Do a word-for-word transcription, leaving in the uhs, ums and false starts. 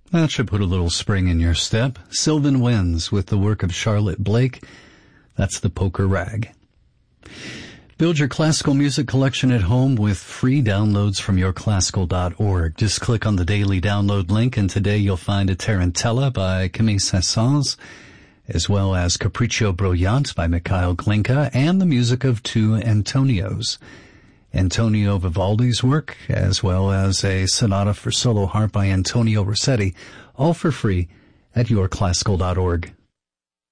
That should put a little spring in your step. Sylvan Winds with the work of Charlotte Blake. That's the Poker Rag. Build your classical music collection at home with free downloads from your classical dot org. Just click on the daily download link, and today you'll find a Tarantella by Camille Saint-Saëns, as well as Capriccio Brilliant by Mikhail Glinka, and the music of two Antonios. Antonio Vivaldi's work, as well as a sonata for solo harp by Antonio Rossetti, all for free at your classical dot org.